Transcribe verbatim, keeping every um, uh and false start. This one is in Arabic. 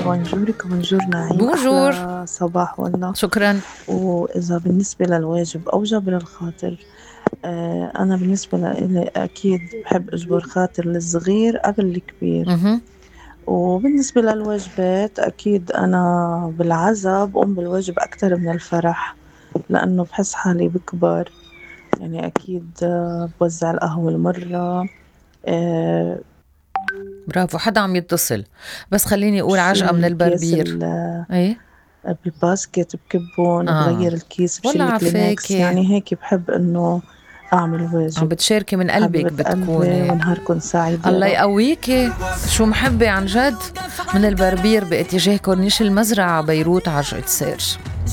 بونجورك بونجور نعيم، بونجور. أحلى صباح والله. شكرا. وإذا بالنسبة للواجب أو جبر الخاطر، آه أنا بالنسبة لي أكيد بحب أجبر خاطر الصغير قبل الكبير. مهم. وبالنسبة للواجبات أكيد أنا بالعزا بقوم بالواجب أكتر من الفرح، لأنه بحس حالي بكبر. يعني أكيد آه، بوزع القهوة المرة. آه، برافو، حدا عم يتصل، بس خليني أقول عجقة بشيل من الكيس البربير. ايه. بالباسكت بكبهم، اه، بغير الكيس، والله بشيل الكلينكس. عفاكي، يعني هيك بحب انه اعمل عم واجب. بتشاركي من قلبك حبيبة قلبي بتكوني. ونهاركن سعيد يا الله رب. يقويكي، شو محبة عن جد. من البربير باتجاه كورنيش المزرعة بيروت عجقة سير.